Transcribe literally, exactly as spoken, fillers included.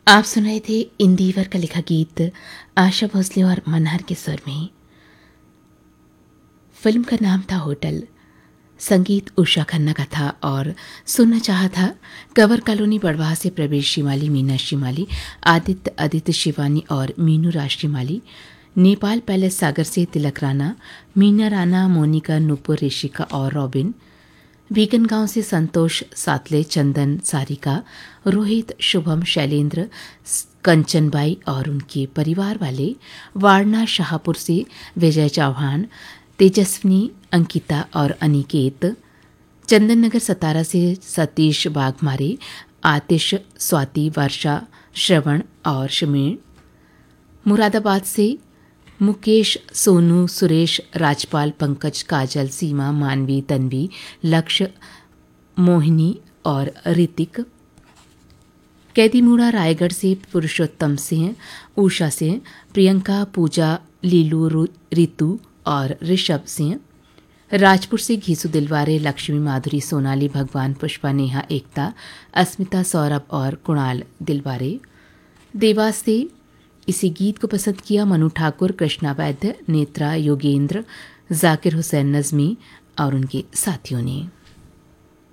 आप सुन रहे थे इंदिवर का लिखा गीत आशा भोसले और मनहर के स्वर में। फिल्म का नाम था होटल, संगीत उषा खन्ना का था और सुनना चाहा था कंवर कॉलोनी बड़वाह से प्रवेश शिमाली, मीना शिमाली, आदित्य आदित्य शिवानी और मीनू राज शिमाली, नेपाल पैलेस सागर से तिलक राणा, मीना राणा, मोनिका, नूपुर, ऋषिका और रॉबिन, वीगन गांव से संतोष सातले, चंदन, सारिका, रोहित, शुभम, शैलेंद्र, कंचनबाई और उनके परिवार वाले, वारणा शाहपुर से विजय चौहान, तेजस्विनी, अंकिता और अनिकेत, चंदन नगर सतारा से सतीश बागमारे, आतिश, स्वाति, वर्षा, श्रवण और शमीर, मुरादाबाद से मुकेश, सोनू, सुरेश, राजपाल, पंकज, काजल, सीमा, मानवी, तन्वी, लक्ष्य, मोहिनी और ऋतिक, कैदीमूड़ा रायगढ़ से पुरुषोत्तम सिंह, उषा सिंह, प्रियंका, पूजा, लीलू, रितु और ऋषभ सिंह, राजपुर से घीसू दिलवारे, लक्ष्मी, माधुरी, सोनाली, भगवान, पुष्पा, नेहा, एकता, अस्मिता, सौरभ और कुणाल दिलवारे, देवास से इसी गीत को पसंद किया मनु ठाकुर, कृष्णा वैद्य, नेत्रा, योगेंद्र, जाकिर हुसैन नज़मी और उनके साथियों ने।